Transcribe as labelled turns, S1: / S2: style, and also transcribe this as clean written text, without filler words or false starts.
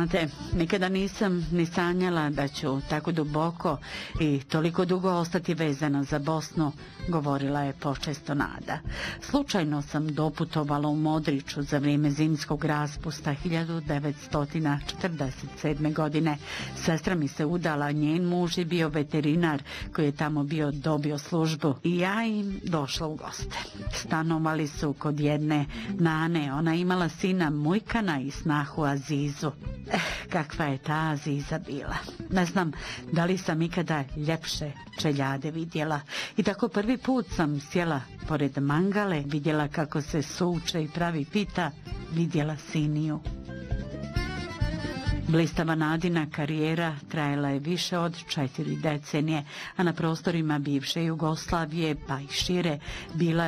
S1: Znate, nikada nisam ni sanjala da ću tako duboko i toliko dugo ostati vezana za Bosnu, govorila je počesto Nada. Slučajno sam doputovala u Modriću za vrijeme zimskog raspusta 1947. godine. Sestra mi se udala, njen muž je bio veterinar koji je tamo dobio službu i ja im došla u goste. Stanovali su kod jedne nane, ona imala sina Mujkana i snahu Azizu. Kakva je ta Aziza bila. Ne znam da li sam ikada ljepše čeljade vidjela. I tako prvi put sam sjela pored mangale, vidjela kako se suče i pravi pita, vidjela Siniju. Blistava Nadina karijera trajala je više od 4 decenije, a na prostorima bivše Jugoslavije, pa i šire, bila